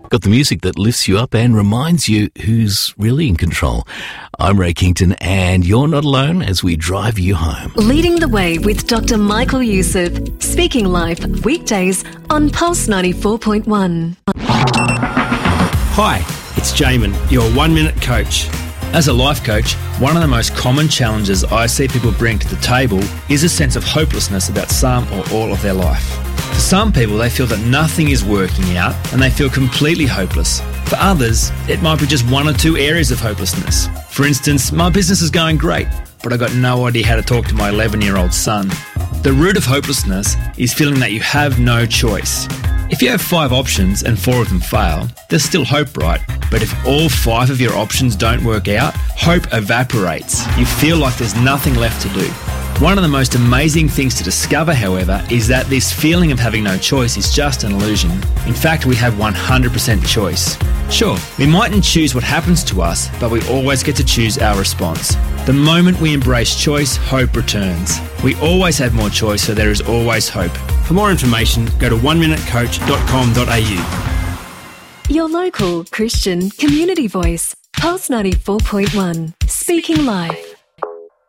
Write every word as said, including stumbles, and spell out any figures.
Got the music that lifts you up and reminds you who's really in control. I'm Ray Kington, and you're not alone as we drive you home. Leading the Way with Doctor Michael Youssef. Speaking Life, weekdays on Pulse ninety-four point one. Hi, it's Jamin, your one-minute coach. As a life coach, one of the most common challenges I see people bring to the table is a sense of hopelessness about some or all of their life. For some people, they feel that nothing is working out and they feel completely hopeless. For others, it might be just one or two areas of hopelessness. For instance, my business is going great, but I got no idea how to talk to my eleven-year-old son. The root of hopelessness is feeling that you have no choice. If you have five options and four of them fail, there's still hope, right? But if all five of your options don't work out, hope evaporates. You feel like there's nothing left to do. One of the most amazing things to discover, however, is that this feeling of having no choice is just an illusion. In fact, we have one hundred percent choice. Sure, we mightn't choose what happens to us, but we always get to choose our response. The moment we embrace choice, hope returns. We always have more choice, so there is always hope. For more information, go to one minute coach dot com dot a u. Your local Christian community voice, Pulse ninety-four point one. Speaking Life.